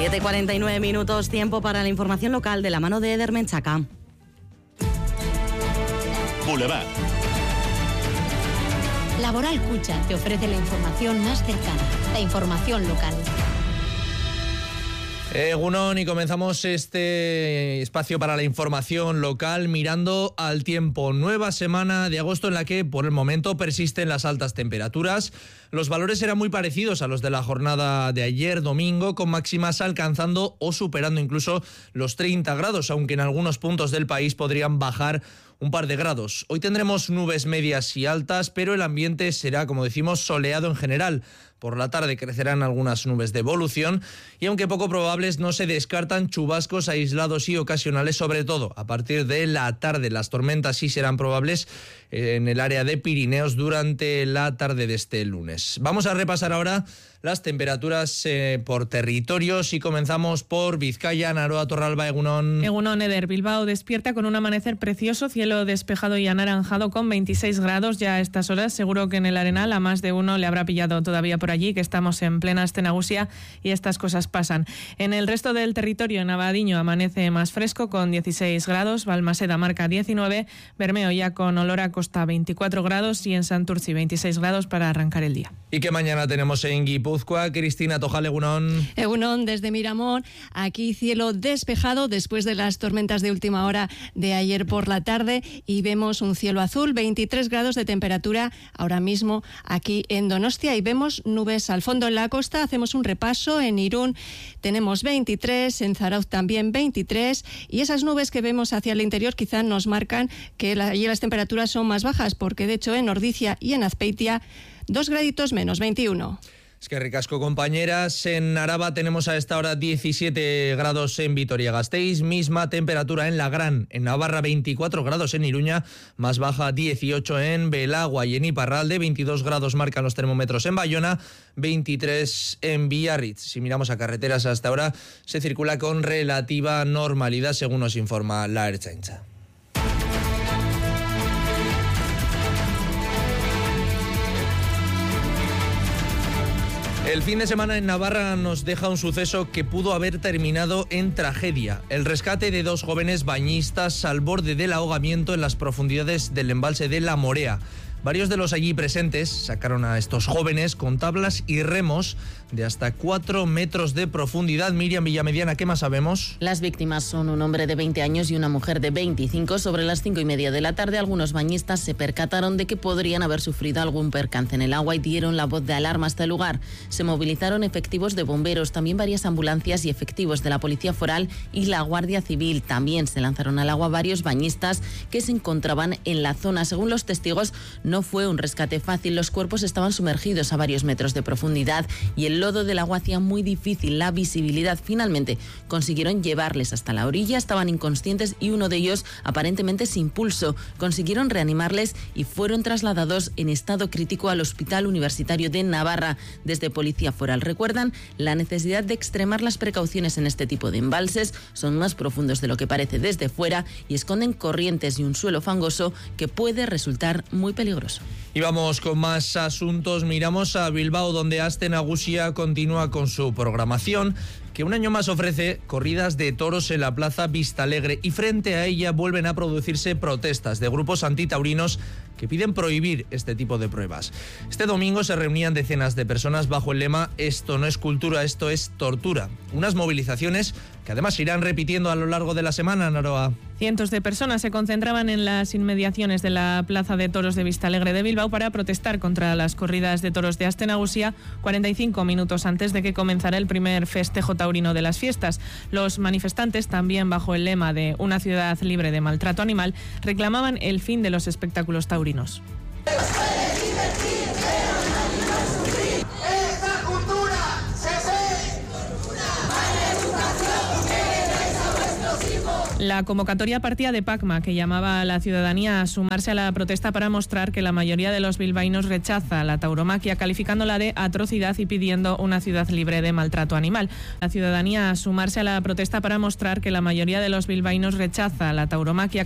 7:49, tiempo para la información local de la mano de Eder Menchaca. Boulevard. Laboral Cucha te ofrece la información más cercana, la información local. Egunon, y comenzamos este espacio para la información local mirando al tiempo. Nueva semana de agosto en la que por el momento persisten las altas temperaturas. Los valores eran muy parecidos a los de la jornada de ayer domingo, con máximas alcanzando o superando incluso los 30 grados, aunque en algunos puntos del país podrían bajar un par de grados. Hoy tendremos nubes medias y altas, pero el ambiente será, como decimos, soleado en general. Por la tarde crecerán algunas nubes de evolución y aunque poco probables, no se descartan chubascos aislados y ocasionales, sobre todo a partir de la tarde. Las tormentas sí serán probables en el área de Pirineos durante la tarde de este lunes. Vamos a repasar ahora las temperaturas por territorios y comenzamos por Vizcaya. Naroa Torralba, egunon. Egunon, Eder. Bilbao despierta con un amanecer precioso, cielo despejado y anaranjado con 26 grados ya a estas horas. Seguro que en el Arenal a más de uno le habrá pillado todavía por allí, que estamos en plena Astenagusia y estas cosas pasan. En el resto del territorio, en Abadiño amanece más fresco con 16 grados, Balmaseda marca 19, Bermeo ya con olor a costa 24 grados y en Santurtzi 26 grados para arrancar el día. ¿Y qué mañana tenemos en Guipúzcoa? Cristina Tojal, egunon. Egunon, desde Miramón, aquí cielo despejado después de las tormentas de última hora de ayer por la tarde y vemos un cielo azul, 23 grados de temperatura ahora mismo aquí en Donostia y vemos nubes al fondo en la costa. Hacemos un repaso. En Irún tenemos 23, en Zarauz también 23 y esas nubes que vemos hacia el interior quizá nos marcan que allí las temperaturas son más bajas, porque de hecho en Ordicia y en Azpeitia 2 graditos menos, 21. Es que ricasco, compañeras. En Araba tenemos a esta hora 17 grados en Vitoria-Gasteiz, misma temperatura en Lagrán, en Navarra 24 grados en Iruña, más baja 18 en Belagua y en Iparralde, 22 grados marcan los termómetros en Bayona, 23 en Biarritz. Si miramos a carreteras hasta ahora, se circula con relativa normalidad, según nos informa la Ertzaintza. El fin de semana en Navarra nos deja un suceso que pudo haber terminado en tragedia. El rescate de 2 jóvenes bañistas al borde del ahogamiento en las profundidades del embalse de La Morea. Varios de los allí presentes sacaron a estos jóvenes con tablas y remos de hasta 4 metros de profundidad. Miriam Villamediana, ¿qué más sabemos? Las víctimas son un hombre de 20 años y una mujer de 25. Sobre las 5:30 de la tarde, algunos bañistas se percataron de que podrían haber sufrido algún percance en el agua y dieron la voz de alarma hasta el lugar. Se movilizaron efectivos de bomberos, también varias ambulancias y efectivos de la Policía Foral y la Guardia Civil. También se lanzaron al agua varios bañistas que se encontraban en la zona. Según los testigos, no fue un rescate fácil. Los cuerpos estaban sumergidos a varios metros de profundidad y el lodo del agua hacía muy difícil la visibilidad. Finalmente consiguieron llevarles hasta la orilla, estaban inconscientes y uno de ellos aparentemente sin pulso. Consiguieron reanimarles y fueron trasladados en estado crítico al Hospital Universitario de Navarra. Desde Policía Foral recuerdan la necesidad de extremar las precauciones en este tipo de embalses. Son más profundos de lo que parece desde fuera y esconden corrientes y un suelo fangoso que puede resultar muy peligroso. Y vamos con más asuntos. Miramos a Bilbao, donde Astenagusia continúa con su programación, que un año más ofrece corridas de toros en la Plaza Vistalegre, y frente a ella vuelven a producirse protestas de grupos antitaurinos que piden prohibir este tipo de pruebas. Este domingo se reunían decenas de personas bajo el lema "Esto no es cultura, esto es tortura". Unas movilizaciones que además se irán repitiendo a lo largo de la semana, Naroa. Cientos de personas se concentraban en las inmediaciones de la Plaza de Toros de Vistalegre de Bilbao para protestar contra las corridas de toros de Astenagusia 45 minutos antes de que comenzara el primer festejo taurino de las fiestas. Los manifestantes, también bajo el lema de "Una ciudad libre de maltrato animal", reclamaban el fin de los espectáculos taurinos. La convocatoria partía de Pacma, que llamaba a la ciudadanía a sumarse a la protesta para mostrar que la mayoría de los bilbaínos rechaza la tauromaquia, calificándola de atrocidad y pidiendo una ciudad libre de maltrato animal. La ciudadanía a sumarse a la protesta para mostrar que la mayoría de los bilbaínos rechaza la tauromaquia,